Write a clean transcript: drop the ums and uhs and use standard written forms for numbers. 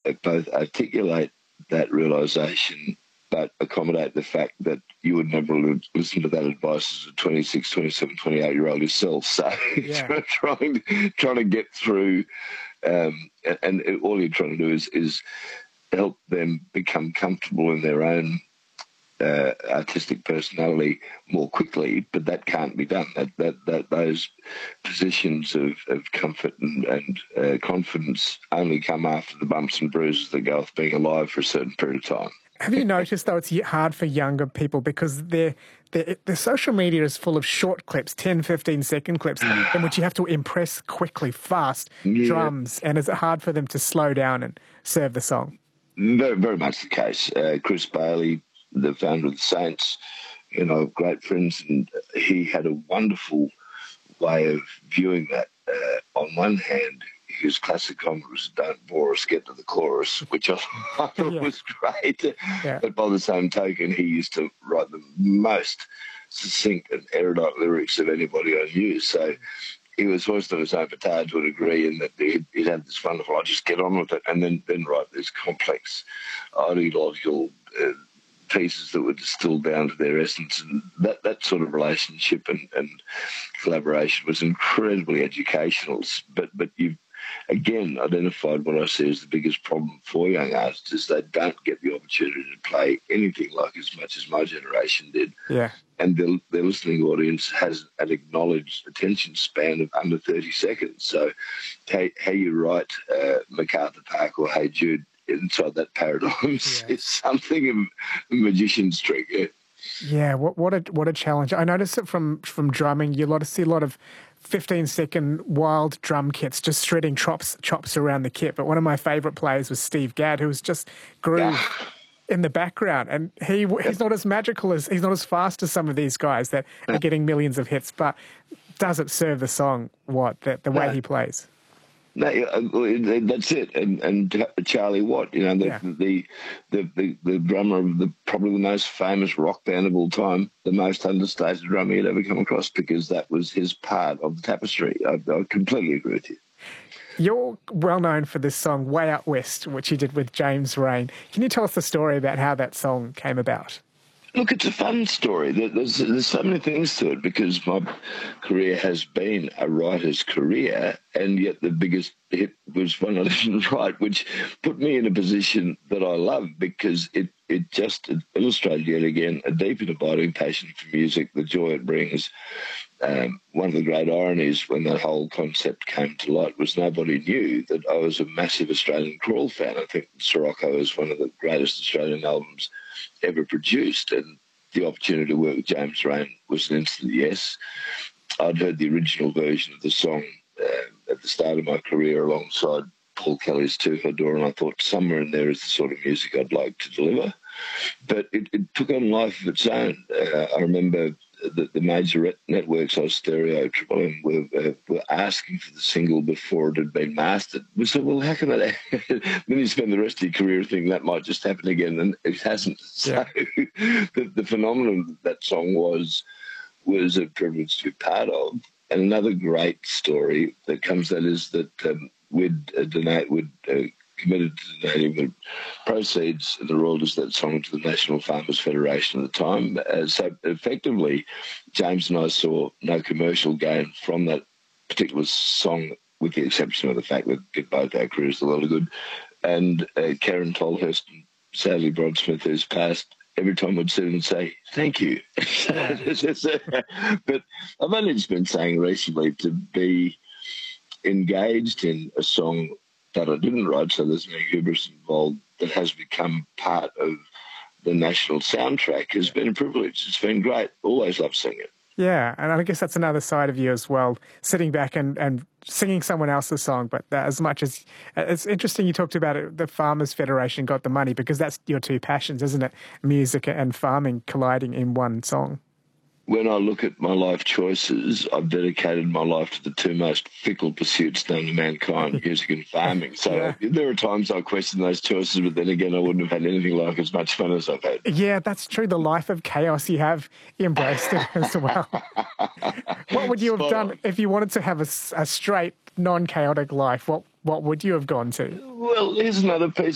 both articulate that realisation but accommodate the fact that you would never listen to that advice as a 26, 27, 28-year-old yourself. So Yeah. trying to get through, and all you're trying to do is help them become comfortable in their own artistic personality more quickly, but that can't be done. That those positions of comfort and confidence only come after the bumps and bruises that go with being alive for a certain period of time. Have you noticed, though, it's hard for younger people because the social media is full of short clips, 10, 15-second clips, in which you have to impress quickly, fast drums, and is it hard for them to slow down and serve the song? Very, very much the case. Chris Bailey, the founder of the Saints, great friends, and he had a wonderful way of viewing that. On one hand, his classic comment was, "Don't bore us, get to the chorus," which I thought was great. Yeah. But by the same token, he used to write the most succinct and erudite lyrics of anybody I knew. So he was hoisted on his own petard to a degree, in that he'd have this wonderful, "I'll just get on with it," and then write these complex ideological pieces that were distilled down to their essence. And that sort of relationship and collaboration was incredibly educational. But you've, again, identified what I see as the biggest problem for young artists, is they don't get the opportunity to play anything like as much as my generation did. Yeah. And their listening audience has an acknowledged attention span of under 30 seconds. So how you write MacArthur Park or Hey Jude inside that paradigm is something of a magician's trick. Yeah, what a challenge. I noticed it from drumming. You see a lot of 15-second wild drum kits just shredding chops around the kit. But one of my favourite players was Steve Gadd, who was just groove in the background. And he's not as magical he's not as fast as some of these guys that are getting millions of hits, but does it serve the song, the way he plays? No, that's it. And Charlie Watt, the drummer of probably the most famous rock band of all time, the most understated drummer you'd ever come across, because that was his part of the tapestry. I completely agree with you. You're well known for this song, Way Out West, which you did with James Raine. Can you tell us the story about how that song came about? Look, it's a fun story. There's so many things to it, because my career has been a writer's career, and yet the biggest hit was one I didn't write, which put me in a position that I love, because it just illustrated yet again a deep and abiding passion for music, the joy it brings. One of the great ironies when that whole concept came to light was nobody knew that I was a massive Australian Crawl fan. I think Sirocco is one of the greatest Australian albums ever produced, and the opportunity to work with James Raine was an instant yes. I'd heard the original version of the song at the start of my career alongside Paul Kelly's Troubadour, and I thought somewhere in there is the sort of music I'd like to deliver. But it took on life of its own. I remember the major networks, Stereo, Triple M, were asking for the single before it had been mastered. We said, well, how can that happen? Then you spend the rest of your career thinking that might just happen again, and it hasn't. Yeah. So the phenomenon that song was a privilege to be part of. And another great story that comes out is that we'd committed to donating the proceeds and the royalties of that song to the National Farmers Federation at the time. So effectively, James and I saw no commercial gain from that particular song, with the exception of the fact that it did both our careers a lot of good. And Karen Tolhurst and sadly Bron Smith, who's passed, every time we'd sit and say, thank you. But I've only just been saying recently, to be engaged in a song that I didn't write, so there's no hubris involved, that has become part of the national soundtrack has been a privilege. It's been great. Always loved singing it. Yeah, and I guess that's another side of you as well, sitting back and singing someone else's song. But as much as it's interesting, you talked about it, the Farmers Federation got the money, because that's your two passions, isn't it? Music and farming colliding in one song. When I look at my life choices, I've dedicated my life to the two most fickle pursuits known to mankind, music and farming. So there are times I question those choices, but then again, I wouldn't have had anything like as much fun as I've had. Yeah, that's true. The life of chaos, you have embraced it as well. What would you have done if you wanted to have a straight, non-chaotic life? What would you have gone to? Well, here's another piece